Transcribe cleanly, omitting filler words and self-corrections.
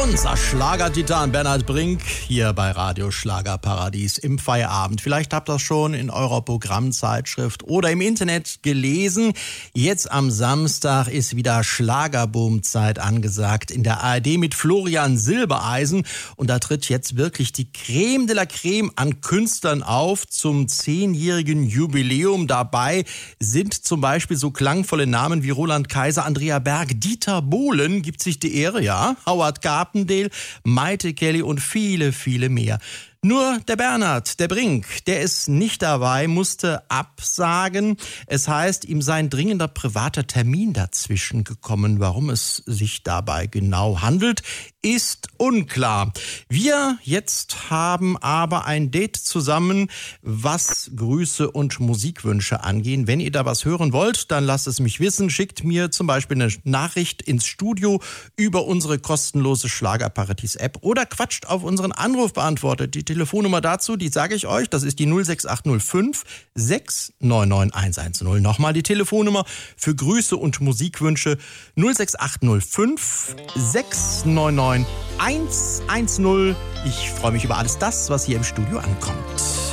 Unser Schlagertitan Bernhard Brink hier bei Radio Schlagerparadies im Feierabend. Vielleicht habt ihr das schon in eurer Programmzeitschrift oder im Internet gelesen. Jetzt am Samstag ist wieder Schlagerboom-Zeit angesagt in der ARD mit Florian Silbereisen. Und da tritt jetzt wirklich die Creme de la Creme an Künstlern auf zum 10-jährigen Jubiläum. Dabei sind zum Beispiel so klangvolle Namen wie Roland Kaiser, Andrea Berg, Dieter Bohlen gibt sich die Ehre, ja, Howard Carpendale, Maite Kelly und viele, viele mehr. Nur der Bernhard, der Brink, der ist nicht dabei, musste absagen. Es heißt, ihm sei ein dringender privater Termin dazwischen gekommen. Warum es sich dabei genau handelt, ist unklar. Wir jetzt haben aber ein Date zusammen, was Grüße und Musikwünsche angehen. Wenn ihr da was hören wollt, dann lasst es mich wissen. Schickt mir zum Beispiel eine Nachricht ins Studio über unsere kostenlose Schlagerparadies-App oder quatscht auf unseren Anrufbeantworter. Die Telefonnummer dazu, die sage ich euch, das ist die 06805 699 110. Nochmal die Telefonnummer für Grüße und Musikwünsche 06805 699 110. Ich freue mich über alles das, was hier im Studio ankommt.